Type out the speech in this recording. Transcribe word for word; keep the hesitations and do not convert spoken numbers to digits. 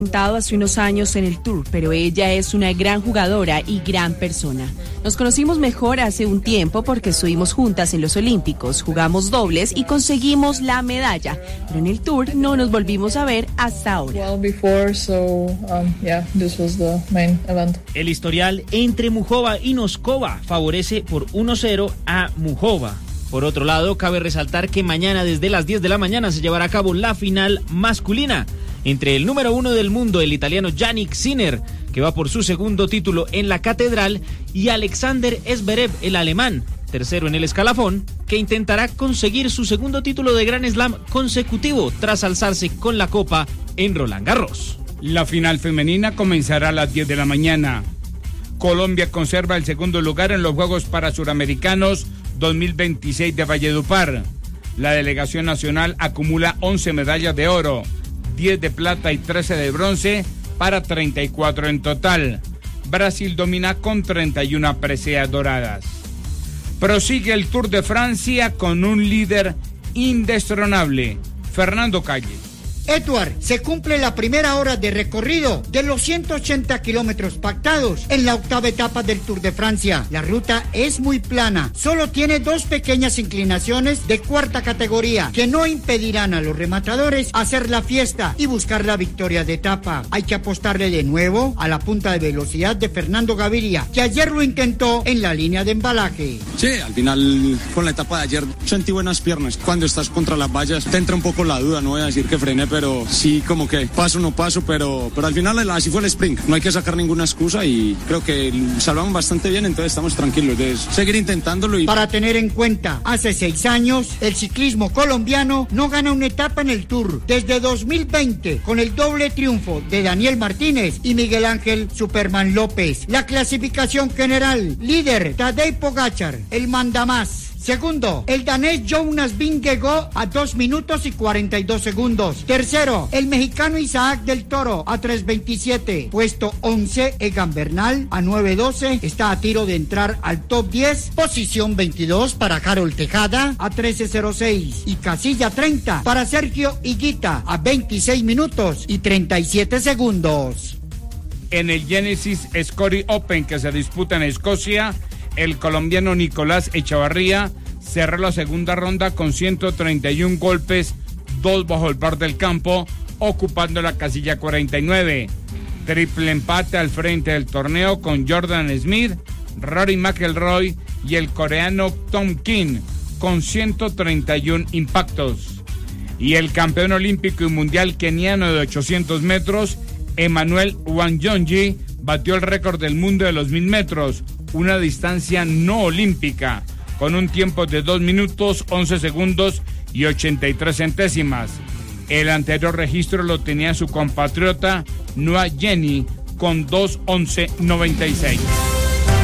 Hace unos años en el Tour, pero ella es una gran jugadora y gran persona. Nos conocimos mejor hace un tiempo porque estuvimos juntas en los Olímpicos, jugamos dobles y conseguimos la medalla, pero en el Tour no nos volvimos a ver hasta ahora. Well before, so, um, yeah, this was the main event. El historial entre Muchova y Noskova favorece por uno cero a Muchova. Por otro lado, cabe resaltar que mañana desde las diez de la mañana se llevará a cabo la final masculina entre el número uno del mundo, el italiano Jannik Sinner, que va por su segundo título en la catedral, y Alexander Zverev, el alemán, tercero en el escalafón, que intentará conseguir su segundo título de Grand Slam consecutivo tras alzarse con la copa en Roland Garros. La final femenina comenzará a las diez de la mañana. Colombia conserva el segundo lugar en los Juegos Parasuramericanos dos mil veintiséis de Valledupar. La delegación nacional acumula once medallas de oro, diez de plata y trece de bronce, para treinta y cuatro en total. Brasil domina con treinta y una preseas doradas. Prosigue el Tour de Francia con un líder indestronable, Fernando Calle. Edward, se cumple la primera hora de recorrido de los ciento ochenta kilómetros pactados en la octava etapa del Tour de Francia. La ruta es muy plana, solo tiene dos pequeñas inclinaciones de cuarta categoría que no impedirán a los rematadores hacer la fiesta y buscar la victoria de etapa. Hay que apostarle de nuevo a la punta de velocidad de Fernando Gaviria, que ayer lo intentó en la línea de embalaje. Sí, al final con la etapa de ayer sentí buenas piernas. Cuando estás contra las vallas te entra un poco la duda, no voy a decir que frené, pero sí, como que paso no paso, pero, pero al final así fue el sprint. No hay que sacar ninguna excusa y creo que salvamos bastante bien, entonces estamos tranquilos de seguir intentándolo. Y... Para tener en cuenta, hace seis años el ciclismo colombiano no gana una etapa en el Tour desde dos mil veinte, con el doble triunfo de Daniel Martínez y Miguel Ángel Superman López. La clasificación general: líder Tadej Pogačar, el mandamás. Segundo, el danés Jonas Vingegaard a dos minutos y cuarenta y dos segundos. Tercero, el mexicano Isaac del Toro a tres veintisiete. Puesto once, Egan Bernal a nueve doce. Está a tiro de entrar al top diez. Posición veintidós para Harold Tejada a trece cero seis. Y casilla treinta para Sergio Higuita a veintiséis minutos y treinta y siete segundos. En el Genesis Scotty Open que se disputa en Escocia, el colombiano Nicolás Echavarría cerró la segunda ronda con ciento treinta y uno golpes, dos bajo el bar del campo, ocupando la casilla cuarenta y nueve. Triple empate al frente del torneo con Jordan Smith, Rory McIlroy y el coreano Tom Kim con ciento treinta y uno impactos. Y el campeón olímpico y mundial keniano de ochocientos metros, Emmanuel Wanjonji, batió el récord del mundo de los mil metros, una distancia no olímpica, con un tiempo de dos minutos, once segundos y ochenta y tres centésimas. El anterior registro lo tenía su compatriota Noah Jenny con dos once noventa y seis.